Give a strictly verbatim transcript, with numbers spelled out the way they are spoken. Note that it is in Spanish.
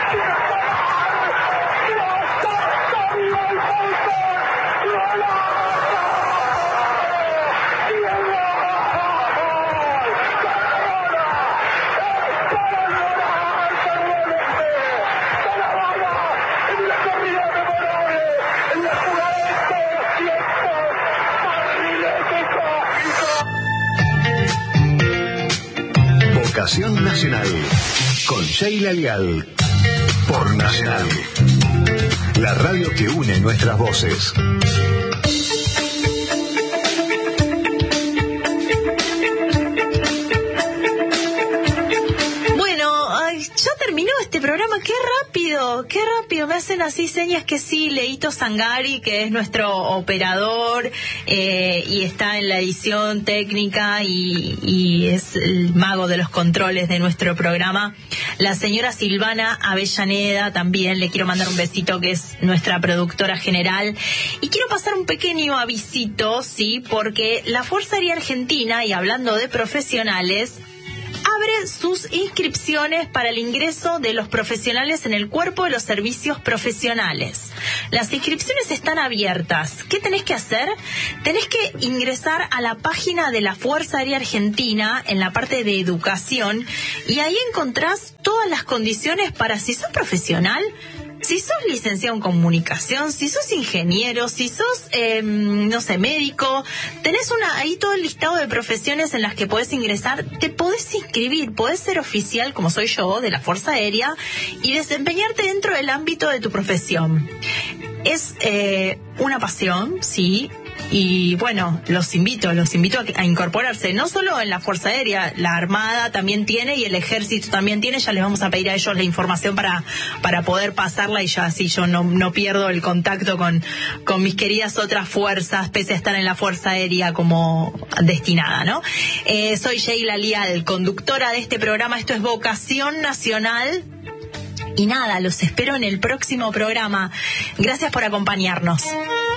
Vocación Nacional con Sheila Leal por Nacional, la radio que une nuestras voces. Programa, qué rápido, qué rápido, me hacen así señas que sí. Leito Sangari, que es nuestro operador eh, y está en la edición técnica y, y es el mago de los controles de nuestro programa. La señora Silvana Avellaneda también, le quiero mandar un besito, que es nuestra productora general. Y quiero pasar un pequeño avisito, sí, porque la Fuerza Aérea Argentina, y hablando de profesionales, abre sus inscripciones para el ingreso de los profesionales en el cuerpo de los servicios profesionales. Las inscripciones están abiertas. ¿Qué tenés que hacer? Tenés que ingresar a la página de la Fuerza Aérea Argentina en la parte de educación y ahí encontrás todas las condiciones para, si sos profesional, si sos licenciado en comunicación, si sos ingeniero, si sos, eh, no sé, médico, tenés una ahí todo el listado de profesiones en las que podés ingresar, te podés inscribir, podés ser oficial, como soy yo, de la Fuerza Aérea, y desempeñarte dentro del ámbito de tu profesión. Es eh, una pasión, sí. Y bueno, los invito, los invito a, a incorporarse, no solo en la Fuerza Aérea, la Armada también tiene y el Ejército también tiene. Ya les vamos a pedir a ellos la información para para poder pasarla y ya así yo no, no pierdo el contacto con, con mis queridas otras fuerzas, pese a estar en la Fuerza Aérea como destinada, ¿no? Eh, soy Sheila Leal, conductora de este programa. Esto es Vocación Nacional. Y nada, los espero en el próximo programa. Gracias por acompañarnos.